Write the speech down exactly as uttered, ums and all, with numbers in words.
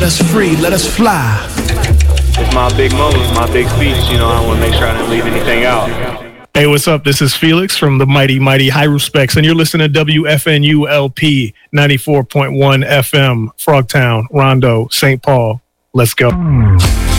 Let us free, let us fly. It's my big moment, my big speech. You know, I want to make sure I didn't leave anything out. Hey, what's up? This is Felix from the Mighty Mighty High Respects, and you're listening to W F N U L P ninety-four point one F M, Frogtown, Rondo, Saint Paul. Let's go.